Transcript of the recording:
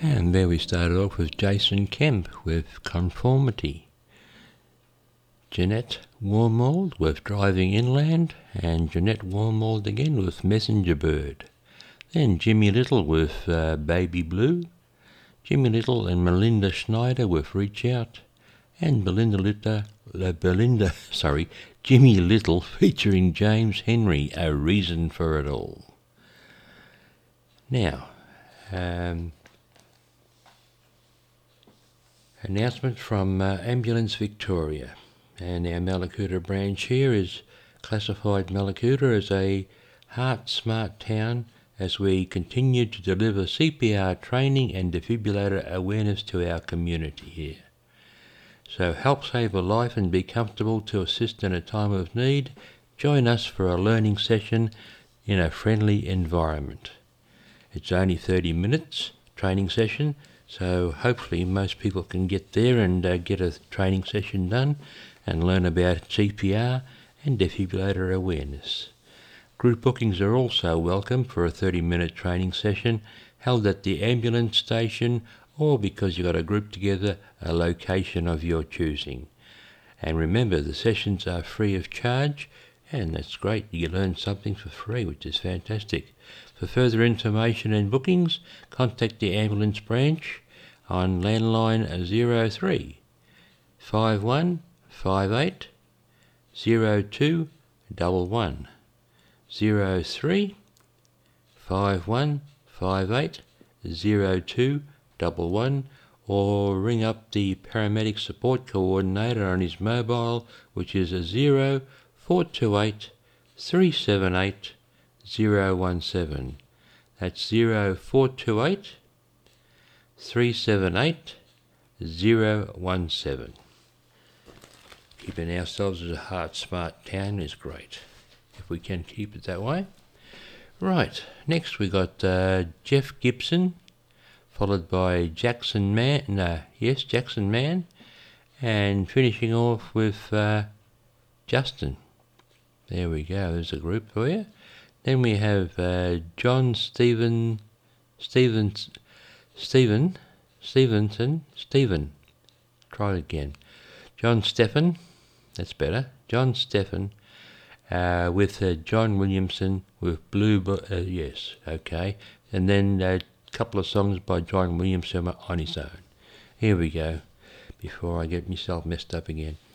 And there we started off with Jason Kemp with Conformity. Jeanette Warmold with Driving Inland, and Jeanette Warmold again with Messenger Bird. Then Jimmy Little with Baby Blue, Jimmy Little and Melinda Schneider with Reach Out, and Jimmy Little featuring James Henry, A Reason for It All. Now, announcement from Ambulance Victoria, and our Mallacoota branch here is classified Mallacoota as a Heart Smart town as we continue to deliver CPR training and defibrillator awareness to our community here. So help save a life and be comfortable to assist in a time of need. Join us for a learning session in a friendly environment. It's only 30 minutes training session, so hopefully most people can get there and get a training session done and learn about CPR and defibrillator awareness. Group bookings are also welcome for a 30-minute training session held at the ambulance station, or because you've got a group together, a location of your choosing. And remember, the sessions are free of charge, and that's great. You learn something for free, which is fantastic. For further information and bookings, contact the ambulance branch on landline 03 5158 0211. 03 5158 0211, or ring up the paramedic support coordinator on his mobile, which is 0428 378 017. That's 0428 378 017. Keeping ourselves as a Heart Smart town is great, if we can keep it that way. Right, next we got Jeff Gibson, followed by Jackson Mann, and finishing off with Justin. There we go, there's a group for you. Then we have John Stephen. Try it again. John Stephen, that's better. John Stephen with John Williamson with Blue. Yes, okay. And then a couple of songs by John Williamson on his own. Here we go, before I get myself messed up again.